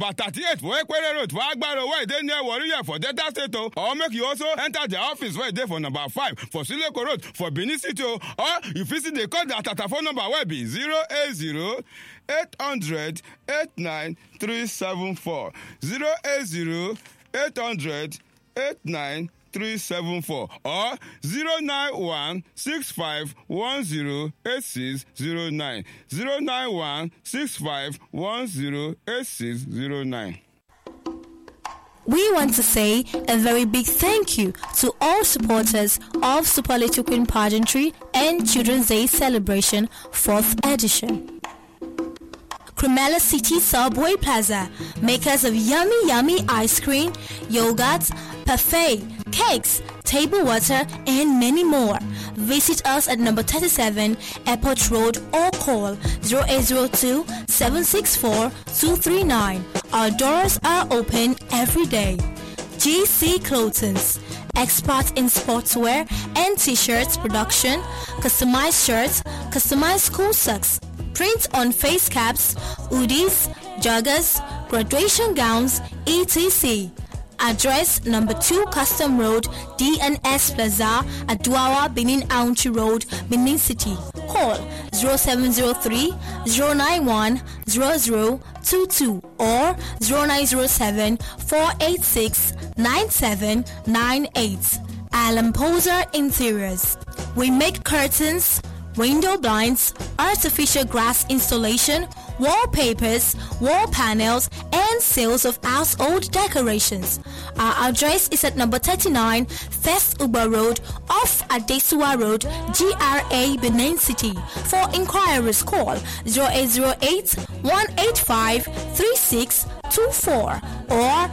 per 38 for Ekwere Road for Agbaro where dey near Warrior for Delta State or make you also enter the office where dey for number 5 for Sileko Road for Benin City or you visit the call that phone number wey be 080 800 89374 080 800 89374 or 09165108609 09165108609. We want to say a very big thank you to all supporters of Super Little Queen Pageantry and Children's Day Celebration 4th edition. Cremella City Subway Plaza, makers of yummy ice cream, yogurt, parfait, cakes, table water, and many more. Visit us at number 37 Airport Road or call 0802-764-239. Our doors are open every day. GC Clothings, expert in sportswear and t-shirts production, customized shirts, customized school socks, print on face caps, hoodies, joggers, graduation gowns, etc. Address number 2 Custom Road, DNS Plaza, Aduawa, Benin Auchi Road, Benin City. Call 0703 091 0022 or 0907 486 9798. Alan Poser Interiors. We make curtains, window blinds, artificial grass installation, wallpapers, wall panels, and sales of household decorations. Our address is at number 39 First Uber Road off Adesua Road, GRA, Benin City. For inquiries, call 0808-185-3624 or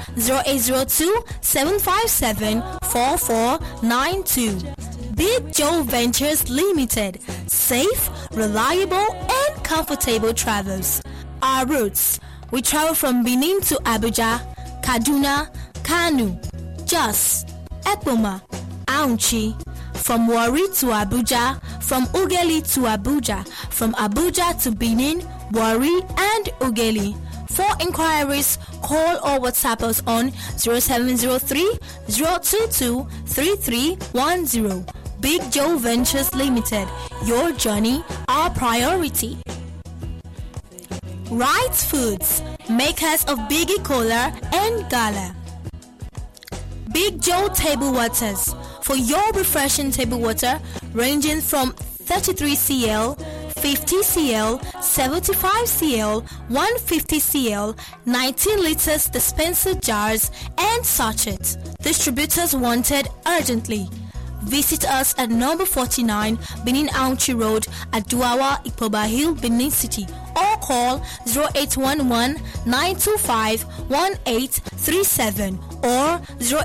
0802-757-4492. Big Joe Ventures Limited. Safe, reliable, and comfortable travels. Our routes. We travel from Benin to Abuja, Kaduna, Kanu, Jos, Ekpoma, Aunchi. From Warri to Abuja, from Ughelli to Abuja, from Abuja to Benin, Warri, and Ughelli. For inquiries, call or WhatsApp us on 0703 022 3310. Big Joe Ventures Limited. Your journey, our priority. Right Foods, makers of Biggie Cola and Gala. Big Joe Table Waters. For your refreshing table water ranging from 33 cl, 50 cl, 75 cl, 150 cl, 19 liters dispenser jars, and sachets. Distributors wanted urgently. Visit us at number 49 Benin Auchi Road at Duawa, Ikpoba Hill, Benin City, or call 0811-925-1837 or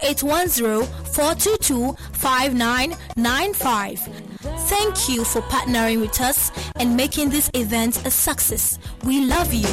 0810-422-5995. Thank you for partnering with us and making this event a success. We love you.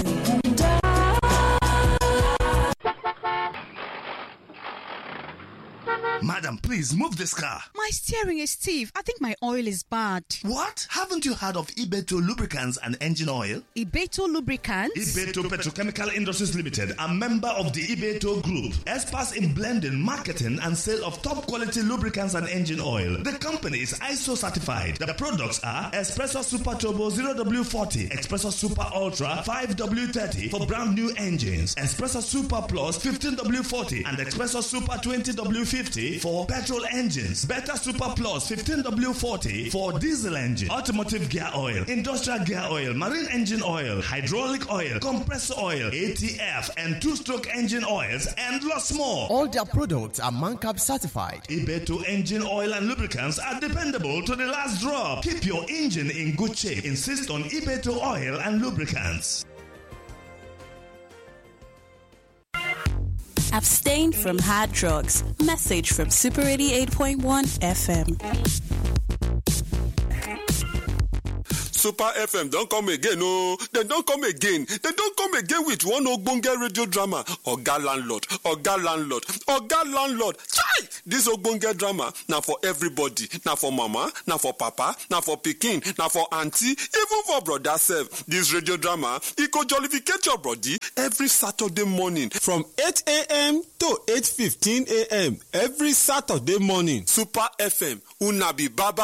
Madam, please move this car. My steering is stiff. I think my oil is bad. What? Haven't you heard of Ibeto Lubricants and Engine Oil? Ibeto Lubricants? Ibeto Petrochemical Industries Limited, a member of the Ibeto Group, experts in blending, marketing, and sale of top quality lubricants and engine oil. The company is ISO certified. The products are Espresso Super Turbo 0W40, Espresso Super Ultra 5W30 for brand new engines, Espresso Super Plus 15W40, and Espresso Super 20W50 for petrol engines, Beta Super Plus 15W40 for diesel engine, automotive gear oil, industrial gear oil, marine engine oil, hydraulic oil, compressor oil, ATF, and two-stroke engine oils, and lots more. All their products are MANCAP certified. Ibeto engine oil and lubricants are dependable to the last drop. Keep your engine in good shape. Insist on Ibeto oil and lubricants. Abstain from hard drugs. Message from Super 88.1 FM. Super FM don't come again, oh. They don't come again. They don't come again with one ogbonge radio drama. Oga landlord, Oga landlord, Oga landlord. Chai! Hey, this ogbonge drama na for everybody. Na for mama, na for papa, na for pikin, na for auntie, even for brother sef. This radio drama, e go jollificate your body every Saturday morning from 8 a.m. to 8:15 a.m. every Saturday morning. Super FM, una be baba.